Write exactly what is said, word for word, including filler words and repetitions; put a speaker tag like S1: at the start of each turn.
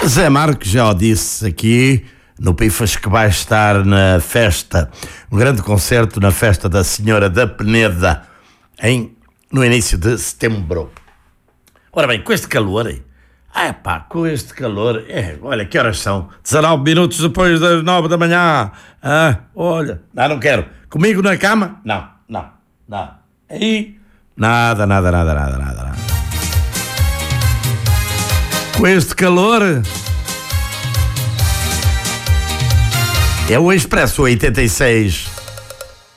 S1: Zé Marcos já o disse aqui no Pifas que vai estar na festa, um grande concerto na festa da Senhora da Peneda, em, no início de setembro. Ora bem, com este calor, hein? Ah, pá, com este calor, é, olha, que horas são? dezanove minutos depois das nove da manhã. Ah, olha, não, não quero. Comigo na cama? Não, não, não. Aí, nada, nada, nada, nada, nada, nada. Com este calor, é o Expresso oitenta e seis.